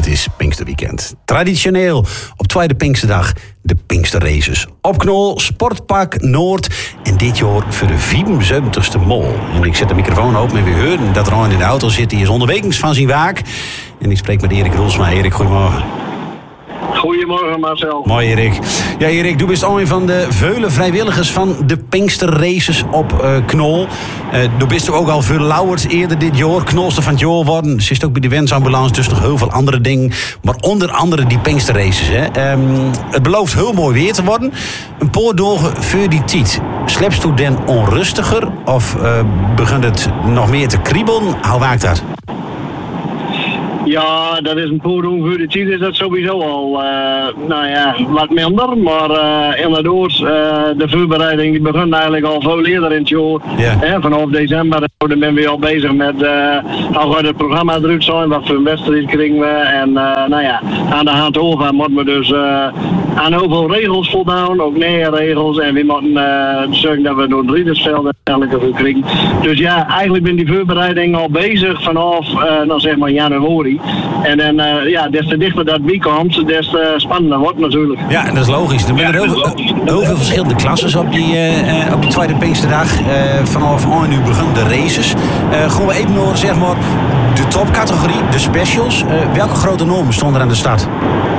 is Pinksterweekend. Traditioneel op tweede Pinksterdag de Pinksterraces. Op Knol, Sportpark Noord. En dit jaar voor de 75ste mol. En ik zet de microfoon open en we horen dat Ron in de auto zit. Die is onderweg van zijn waak. En ik spreek met Erik Roelsma. Erik, goedemorgen. Goedemorgen Marcel. Mooi Erik. Ja Erik, du bent een van de vele vrijwilligers van de Pinksterraces op Knol. Du bent ook al veel lauwerd eerder dit jaar. Knolster van het jaar worden. Ze is ook bij de wensambulance, dus nog heel veel andere dingen. Maar onder andere die Pinksterraces. Het belooft heel mooi weer te worden. Een paar dagen voor die tijd. Slepst u dan onrustiger? Of begint het nog meer te kriebelen? Hoe werkt dat? Ja, dat is een paar doen voor de tijd is dat sowieso al wat minder. Maar inderdaad, de voorbereiding die begint eigenlijk al veel eerder in het jaar. Yeah. Vanaf december ben we al bezig met al gaat het programma eruit zijn, wat voor een wedstrijd krijgen we. En aan de hand over moeten we dus aan heel veel regels voldaan, ook regels. En we moeten zorgen dat we door het riedersveld eigenlijk voor krijgen. Dus ja, eigenlijk ben die voorbereiding al bezig vanaf zeg maar januari. En dan, des te dichter dat wie komt, des te spannender wordt natuurlijk. Ja, dat is logisch. Er zijn heel veel verschillende klassen op die tweede Pinksterdag. Vanaf 1 uur beginnen de races. Gaan we even naar, zeg maar, de topcategorie, de specials. Welke grote normen stonden er aan de start?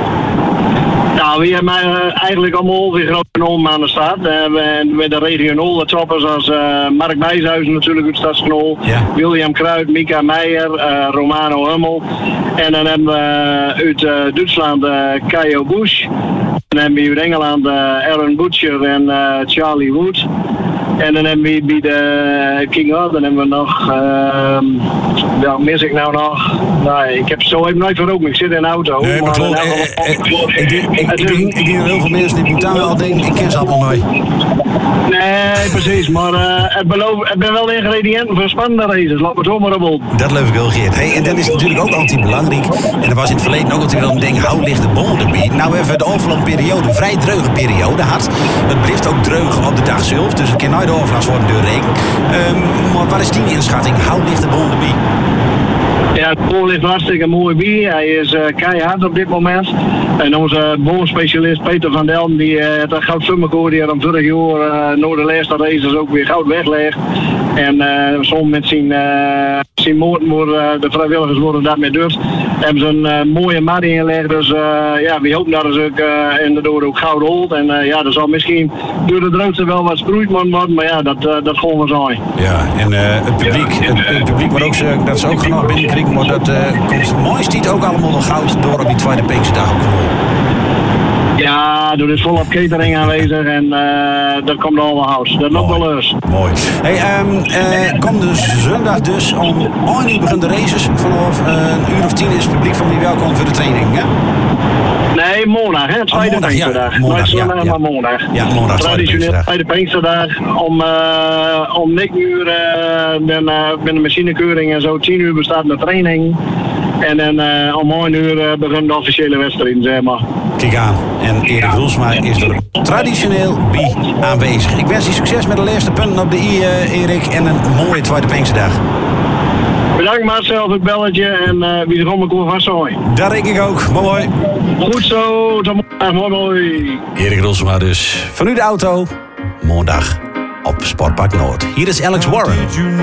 Nou, we hebben eigenlijk allemaal weer grote normen aan de start. Met de regionale toppers als Mark Bijshuizen natuurlijk uit Stadsknol. Yeah. William Kruid, Mika Meijer, Romano Hummel. En dan hebben we uit Duitsland Kajo Busch. Dan hebben we uit Engeland Aaron Butcher en Charlie Wood. En dan hebben we bij de King Hart, dan hebben we nog, welk mis ik nou nog? Nee, ik heb zo even nooit verroken, ik zit in de auto. Nee, maar klopt. Ik denk dat heel veel mensen die moeten al denken, ik ken ze allemaal nooit. Nee, precies, maar het ben wel de ingrediënten voor spannende races, laat me zo maar op. Dat leuk ik heel Geert. Hey, en dan is het natuurlijk ook altijd belangrijk, en dat was in het verleden ook altijd wel een ding, hoe ligt de bol erbij? Nou, we hebben de afgelopen periode een vrij dreuge periode gehad. Het blijft ook dreug op de dag zelf, dus het kan nooit overlast worden door regen. Maar wat is die inschatting? Hoe ligt de bol erbij? Ja, het bol ligt hartstikke mooi bij. Hij is keihard op dit moment. En onze bolspecialist Peter van Delm, die het goud summerkoor, die had hem vorig jaar door de laatste races ook weer goud weggelegd. En soms met zijn moord, de vrijwilligers worden daarmee durft, hebben ze een mooie mat ingelegd. Dus we hopen dat ze ook inderdaad ook goud holt. En er zal misschien door de droogte wel wat sproeit worden, maar ja, dat gaan we zijn. Ja, en het publiek wordt ook dat ze ook genoeg binnenkrijgen, maar dat komt mooi stiet ook allemaal nog goud door op die tweede Pinksterdag. Ja, er is volop catering aanwezig en dat komt allemaal hout. Dat loopt wel eens. Mooi. Hey, komt dus zondag dus om 1 uur beginnen de races. Vanaf een uur of 10 is het publiek van wie welkom voor de training, hè? Nee, maandag, hè? Tweede Pinksterdag. Maar maandag. Ja, maandag. Traditioneel tweede Pinksterdag. Om 9 uur ben de machinekeuring en zo 10 uur bestaat de training. En dan om 1 uur begint de officiële wedstrijd, zeg maar. Kijk aan. En Erik Roelsma is er traditioneel bij aanwezig. Ik wens je succes met de laatste punten op de i, Erik. En een mooie tweede Pinksterdag. Bedankt Marcel voor het belletje en wie er om elkaar vast zijn. Dat denk ik ook. Mooi. Goed zo. Tot morgen. Mooi. Erik Roelsma dus. Vanuit de auto. Maandag op Sportpark Noord. Hier is Alex Warren.